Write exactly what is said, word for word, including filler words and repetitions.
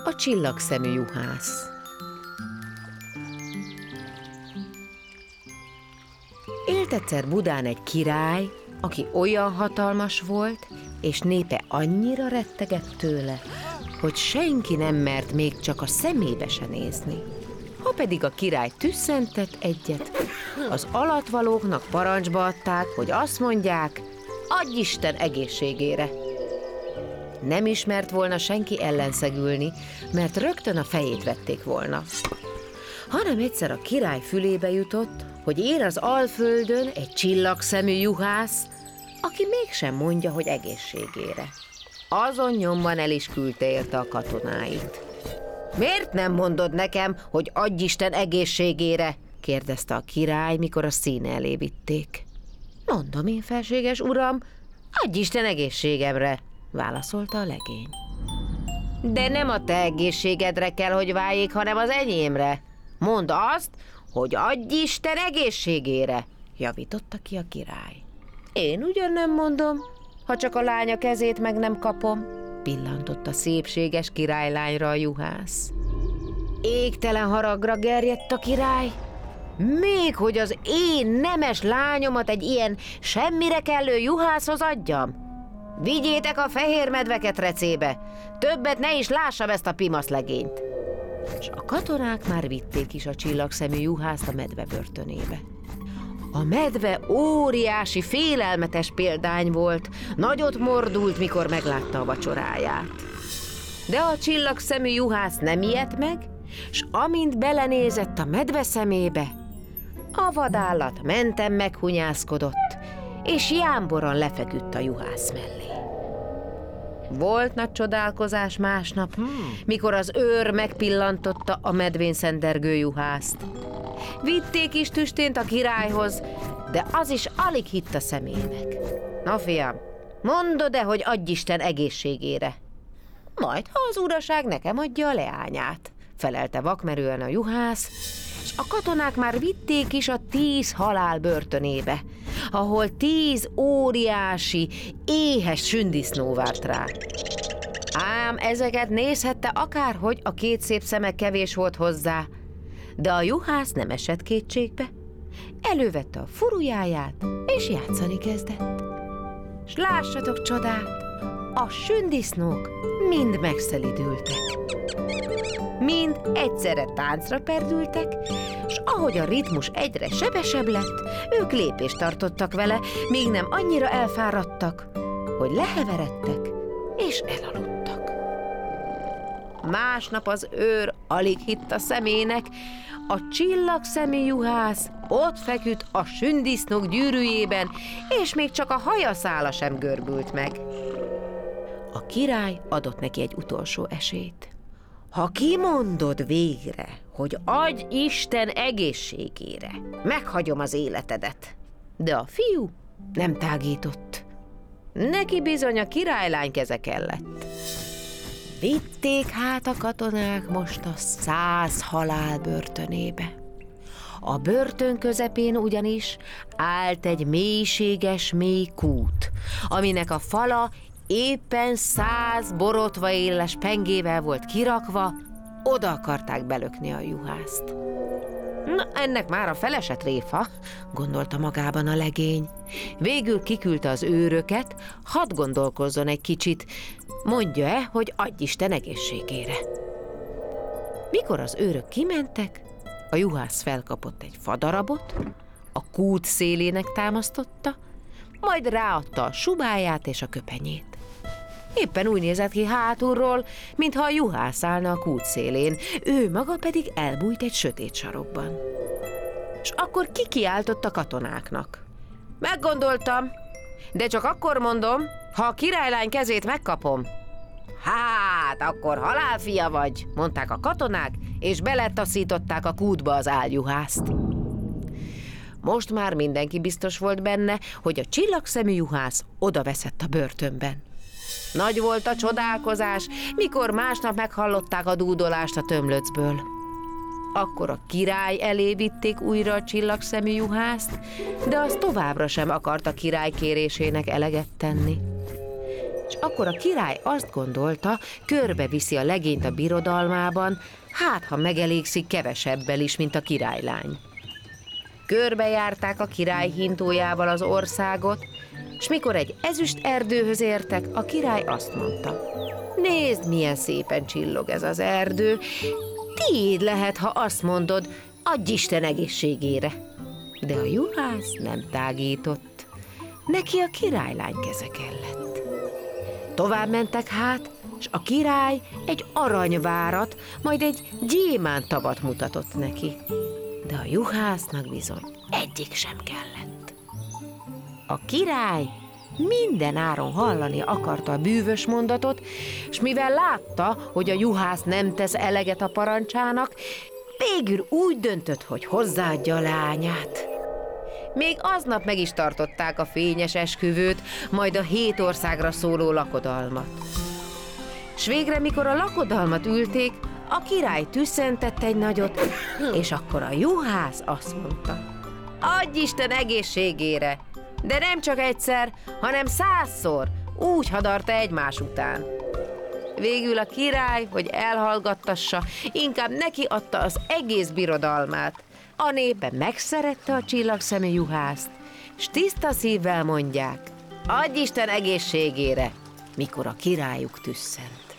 A csillagszemű juhász. Élt egyszer Budán egy király, aki olyan hatalmas volt, és népe annyira rettegett tőle, hogy senki nem mert még csak a szemébe se nézni. Ha pedig a király tüsszentett egyet, az alattvalóknak parancsba adták, hogy azt mondják, adj Isten egészségére. Nem ismert volna senki ellenszegülni, mert rögtön a fejét vették volna. Hanem egyszer a király fülébe jutott, hogy él az Alföldön egy csillagszemű juhász, aki mégsem mondja, hogy egészségére. Azon nyomban el is küldte érte a katonáit. Miért nem mondod nekem, hogy adj Isten egészségére? Kérdezte a király, mikor a színe elé vitték. Mondom én, felséges uram, adj Isten egészségemre, válaszolta a legény. De nem a te egészségedre kell, hogy váljék, hanem az enyémre. Mondd azt, hogy adj Isten egészségére, javította ki a király. Én ugyan nem mondom, ha csak a lánya kezét meg nem kapom, pillantott a szépséges királylányra a juhász. Égtelen haragra gerjedt a király. Még hogy az én nemes lányomat egy ilyen semmire kellő juhászhoz adjam? Vigyétek a fehér medveket recébe, többet ne is lássam ezt a pimasz legényt. És a katonák már vitték is a csillagszemű juhászt a medve börtönébe. A medve óriási, félelmetes példány volt, nagyot mordult, mikor meglátta a vacsoráját. De a csillagszemű juhász nem ijedt meg, s amint belenézett a medve szemébe, a vadállat menten meghunyászkodott, és jámboran lefeküdt a juhász mellé. Volt nagy csodálkozás másnap, hmm. mikor az őr megpillantotta a medvén szendergő juhászt. Vitték is tüstént a királyhoz, de az is alig hitt a szemének. Na fiam, mondod-e, hogy adj Isten egészségére? Majd, ha az uraság nekem adja a leányát, felelte vakmerően a juhász, és a katonák már vitték is a tíz halál börtönébe, ahol tíz óriási, éhes sündisznó várt rá. Ám ezeket nézhette akárhogy, a két szép szeme kevés volt hozzá, de a juhász nem esett kétségbe. Elővette a furujáját, és játszani kezdett. S lássatok csodát, a sündisznók mind megszelidültek. Mind egyszerre táncra perdültek, s ahogy a ritmus egyre sebesebb lett, ők lépést tartottak vele, míg nem annyira elfáradtak, hogy leheveredtek és elaludtak. Másnap az őr alig hitt a szemének, a csillagszemű juhász ott feküdt a sündisznók gyűrűjében, és még csak a hajaszála sem görbült meg. A király adott neki egy utolsó esélyt. Ha kimondod végre, hogy adj Isten egészségére, meghagyom az életedet. De a fiú nem tágított. Neki bizony a királylány keze kellett. Vitték hát a katonák most a száz halál börtönébe. A börtön közepén ugyanis állt egy mélységes mély kút, aminek a fala éppen száz borotva éles pengével volt kirakva, oda akarták belökni a juhászt. Na, ennek már a felese tréfa, gondolta magában a legény. Végül kiküldte az őröket, hadd gondolkozzon egy kicsit, mondja-e, hogy adj Isten egészségére. Mikor az őrök kimentek, a juhász felkapott egy fadarabot, a kút szélének támasztotta, majd ráadta a subáját és a köpenyét. Éppen úgy nézett ki hátulról, mintha a juhász állna a kút szélén, ő maga pedig elbújt egy sötét sarokban. És akkor kikiáltott a katonáknak. Meggondoltam, de csak akkor mondom, ha a királylány kezét megkapom. Hát, akkor halálfia vagy, mondták a katonák, és beletaszították a kútba az áljuhászt. Most már mindenki biztos volt benne, hogy a csillagszemű juhász odaveszett a börtönben. Nagy volt a csodálkozás, mikor másnap meghallották a dúdolást a tömlöcből. Akkor a király elé vitték újra a csillagszemű juhászt, de az továbbra sem akart a király kérésének eleget tenni. És akkor a király azt gondolta, körbeviszi a legényt a birodalmában, hát ha megelégszik kevesebbel is, mint a királylány. Körbejárták a király hintójával az országot, s mikor egy ezüst erdőhöz értek, a király azt mondta: nézd, milyen szépen csillog ez az erdő, tiéd lehet, ha azt mondod, adj Isten egészségére. De a juhász nem tágított, neki a királylány keze kellett. Tovább mentek hát, s a király egy aranyvárat, majd egy gyémántavat mutatott neki. De a juhásznak bizony egyik sem kellett. A király minden áron hallani akarta a bűvös mondatot, s mivel látta, hogy a juhász nem tesz eleget a parancsának, végül úgy döntött, hogy hozzáadja a lányát. Még aznap meg is tartották a fényes esküvőt, majd a hét országra szóló lakodalmat. S végre, mikor a lakodalmat ülték, a király tüsszentett egy nagyot, és akkor a juhász azt mondta: adj Isten egészségére! De nem csak egyszer, hanem százszor, úgy hadarta egymás után. Végül a király, hogy elhallgattassa, inkább neki adta az egész birodalmát. A népe megszerette a csillagszemű juhászt, s tiszta szívvel mondják: adj Isten egészségére, mikor a királyuk tüsszent.